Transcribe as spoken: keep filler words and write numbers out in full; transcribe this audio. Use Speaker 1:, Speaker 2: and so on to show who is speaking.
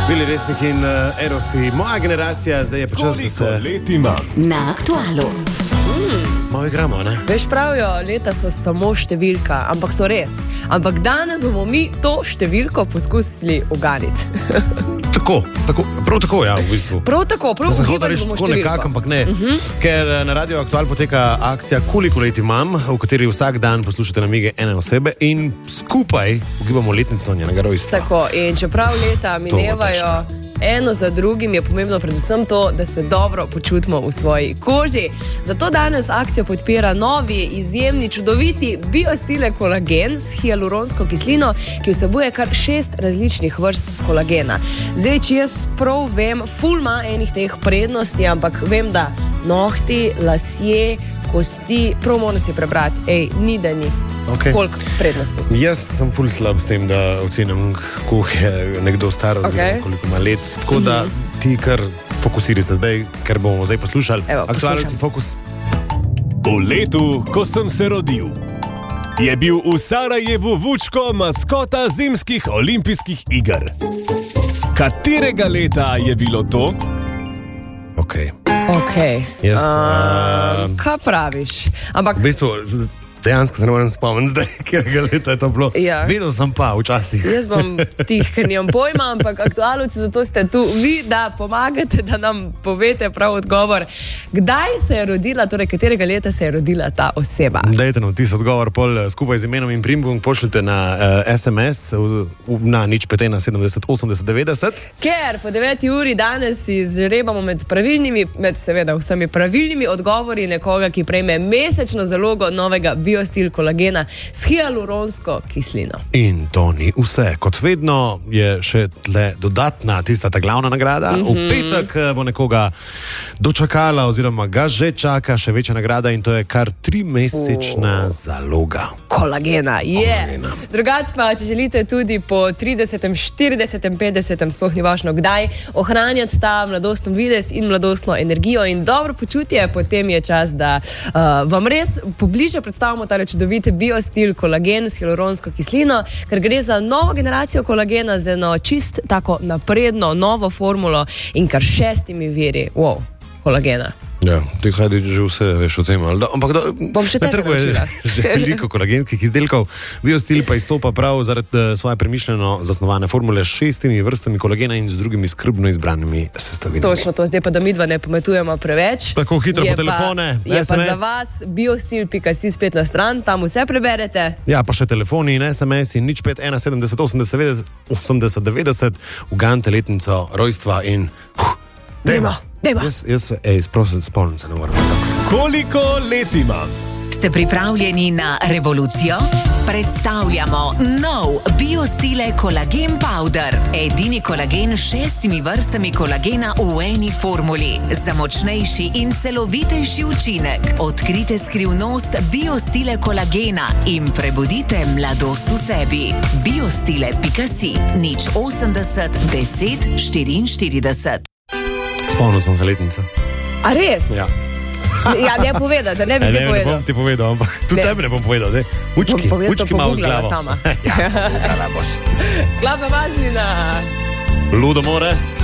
Speaker 1: Bili Resnik in uh, Erosi, moja generacija, zdaj je pa čas, da se
Speaker 2: let ima.
Speaker 3: Na Aktualu.
Speaker 1: Mm. Malo igramo, ne?
Speaker 4: Veš, pravijo, leta so samo številka, ampak so res. Ampak danes bomo mi to številko poskusili uganiti.
Speaker 1: Tako, tako, prav tako, ja, v bistvu.
Speaker 4: Prav tako, prav
Speaker 1: tako.
Speaker 4: ugibali bomo
Speaker 1: tako
Speaker 4: številko.
Speaker 1: nekako, ampak ne.
Speaker 4: Uh -huh.
Speaker 1: Ker na Radio Aktual poteka akcija Koliko let imam, v kateri vsak dan poslušate namige ene osebe in skupaj ugibamo letnico njenega rojstva.
Speaker 4: Tako, in čeprav leta minevajo eno za drugim, je pomembno predvsem to, da se dobro počutimo v svoji koži. Zato danes akcijo podpira novi, izjemni, čudoviti biostile kolagen s hialuronsko kislino, ki vsebuje kar šest različnih vrst kolagena. Zdaj, če jaz prav vem, ful ima enih teh prednosti, ampak vem, da nohti, lasje, kosti, prav moram si prebrati, ej, ni da ni.
Speaker 1: Okay.
Speaker 4: Koliko prednosti?
Speaker 1: Jaz sem ful slab s tem, da ocenim, koliko je nekdo star, okay. oziroma koliko ima let. Tako mm -hmm. da ti kar fokusiri se zdaj, ker bomo zdaj poslušali. Aktualni fokus.
Speaker 2: V letu, ko sem se rodil, je bil v Sarajevu Vučko maskota zimskih olimpijskih iger. Katerega leta je bilo to?
Speaker 1: Ok.
Speaker 4: Ok.
Speaker 1: Jaz,
Speaker 4: uh, kaj praviš? Ampak
Speaker 1: v bistvu, dejansko se ne morem spomniti zdaj, kjerega leta je to bilo.
Speaker 4: Ja.
Speaker 1: Vedel sem pa včasih.
Speaker 4: Jaz bom tih, ker nimam pojma, ampak aktualci, zato ste tu vi, da pomagate, da nam povete prav odgovor. Kdaj se je rodila, torej katerega leta se je rodila ta oseba?
Speaker 1: Dajte nam tisti odgovor pol skupaj z imenom in priimkom, pošljite na uh, es em es v, v, na nič pet ena sedemdeset osemdeset devetdeset.
Speaker 4: Ker po deveti uri danes izžrebamo med pravilnimi, med seveda vsemi pravilnimi odgovori nekoga, ki prejme mesečno zalogo novega biostil kolagena s hialuronsko kislino.
Speaker 1: In to ni vse. Kot vedno je še tle dodatna tista ta glavna nagrada. Mm -hmm. V petek bo nekoga dočakala oziroma ga že čaka še večja nagrada in to je kar trimesečna uh. zaloga.
Speaker 4: Kolagena, je. Yeah. Drugač pa, če želite tudi po tridesetem, štiridesetem, petdesetem, sploh ni važno kdaj, ohranjati ta mladostno videz in mladostno energijo in dobro počutje, potem je čas, da uh, vam res pobliže predstavimo ta čudoviti biostil kolagen s hialuronsko kislino, ker gre za novo generacijo kolagena z eno čist tako napredno novo formulo in kar šestimi viri wow, kolagena.
Speaker 1: Ja, ti hajdi že vse veš o tem, ali da, ampak da,
Speaker 4: bom še tega naučila.
Speaker 1: Že veliko kolagenskih izdelkov. Biostil pa izstopa prav zaradi svoje premišljeno zasnovane formule s šestimi vrstami kolagena in z drugimi skrbno izbranimi sestavinami.
Speaker 4: Točno to, zdaj pa da midva ne pometujemo preveč.
Speaker 1: Tako hitro po telefone,
Speaker 4: pa, je pa za vas biostil pika si spletna stran, tam vse preberete.
Speaker 1: Ja, pa še telefoni in es em es in nič pet ena sedemdeset osemdeset devetdeset, uganite letnico rojstva in huh, dejmo.
Speaker 4: Dejva.
Speaker 1: Jaz, jaz ej, sprosim, spomnim se, ne moram.
Speaker 2: Koliko let ima?
Speaker 3: Ste pripravljeni na revolucijo? Predstavljamo nov biostile kolagen powder. Edini kolagen s šestimi vrstami kolagena v eni formuli. Za močnejši in celovitejši učinek. Odkrite skrivnost biostile kolagena in prebudite mladost v sebi. biostile pika si, nič osemdeset, deset, štiriinštirideset.
Speaker 1: Spomnil sem se letnice.
Speaker 4: A res?
Speaker 1: Ja.
Speaker 4: Ja, ne povedal, da ne bi ti povedal.
Speaker 1: Ne bom ti povedal, ampak tudi tebi ne bom povedal. Učki, učki malo z glavo.
Speaker 4: Sama.
Speaker 1: Ja, pogledala boš.
Speaker 4: Glava vaznina.
Speaker 1: Ludo more.